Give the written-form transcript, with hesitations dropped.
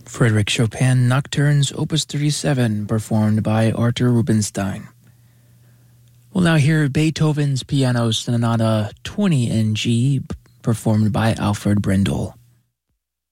Frédéric Chopin Nocturnes, Opus 37, performed by Arthur Rubinstein. We'll now hear Beethoven's Piano Sonata 20 in G, performed by Alfred Brendel.